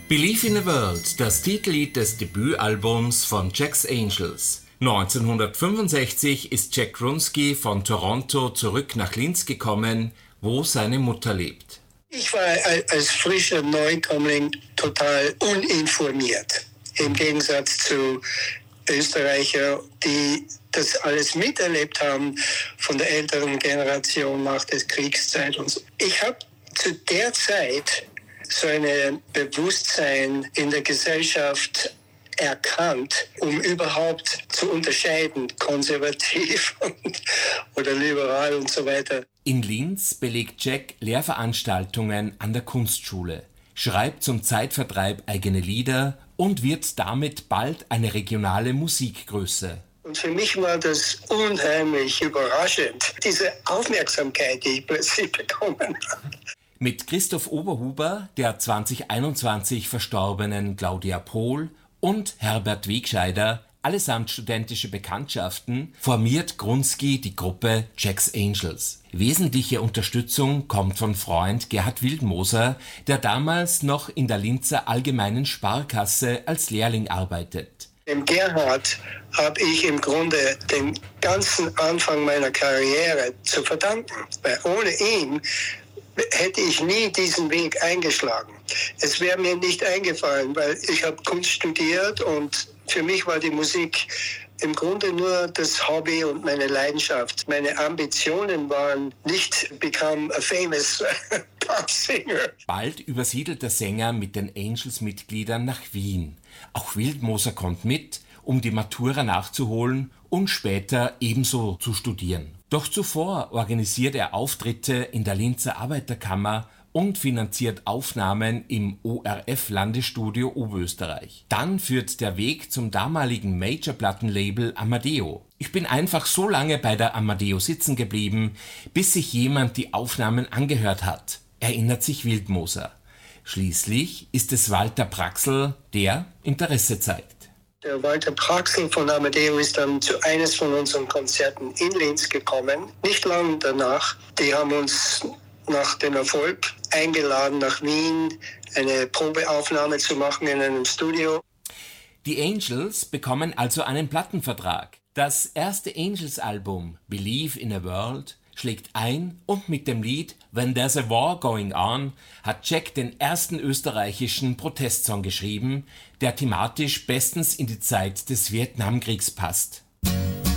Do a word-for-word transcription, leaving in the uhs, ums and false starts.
Believe in a World, das Titellied des Debütalbums von Jack's Angels. neunzehnhundertfünfundsechzig ist Jack Grunski von Toronto zurück nach Linz gekommen, wo seine Mutter lebt. Ich war als frischer Neukömmling total uninformiert, im Gegensatz zu Österreichern, die das alles miterlebt haben von der älteren Generation nach der Kriegszeit und so. Ich habe zu der Zeit so ein Bewusstsein in der Gesellschaft erkannt, um überhaupt zu unterscheiden, konservativ und, oder liberal und so weiter. In Linz belegt Jack Lehrveranstaltungen an der Kunstschule, schreibt zum Zeitvertreib eigene Lieder und wird damit bald eine regionale Musikgröße. Und für mich war das unheimlich überraschend, diese Aufmerksamkeit, die ich plötzlich bekommen habe. Mit Christoph Oberhuber, der zweitausendeinundzwanzig verstorbenen Claudia Pohl und Herbert Wegscheider, allesamt studentische Bekanntschaften, formiert Grunski die Gruppe Jack's Angels. Wesentliche Unterstützung kommt von Freund Gerhard Wildmoser, der damals noch in der Linzer Allgemeinen Sparkasse als Lehrling arbeitet. Dem Gerhard habe ich im Grunde den ganzen Anfang meiner Karriere zu verdanken, weil ohne ihn hätte ich nie diesen Weg eingeschlagen. Es wäre mir nicht eingefallen, weil ich habe Kunst studiert und für mich war die Musik im Grunde nur das Hobby und meine Leidenschaft. Meine Ambitionen waren nicht become a famous pop singer. Bald übersiedelt der Sänger mit den Angels-Mitgliedern nach Wien. Auch Wildmoser kommt mit, um die Matura nachzuholen und später ebenso zu studieren. Doch zuvor organisiert er Auftritte in der Linzer Arbeiterkammer und finanziert Aufnahmen im O R F-Landesstudio Oberösterreich. Dann führt der Weg zum damaligen Major-Plattenlabel Amadeo. Ich bin einfach so lange bei der Amadeo sitzen geblieben, bis sich jemand die Aufnahmen angehört hat, erinnert sich Wildmoser. Schließlich ist es Walter Praxl, der Interesse zeigt. Der Walter Praxl von Amadeo ist dann zu eines von unseren Konzerten in Linz gekommen. Nicht lange danach. Die haben uns nach dem Erfolg eingeladen, nach Wien eine Probeaufnahme zu machen in einem Studio. Die Angels bekommen also einen Plattenvertrag. Das erste Angels-Album Believe in a World schlägt ein und mit dem Lied When There's a War Going On hat Jack den ersten österreichischen Protestsong geschrieben, der thematisch bestens in die Zeit des Vietnamkriegs passt.